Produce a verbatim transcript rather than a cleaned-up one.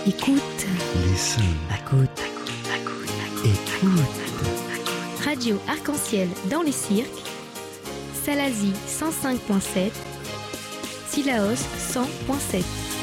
Écoute. Listen. Écoute. Écoute. Radio Arc-en-Ciel dans les cirques. Salazie cent cinq virgule sept. Syllaos cent virgule sept.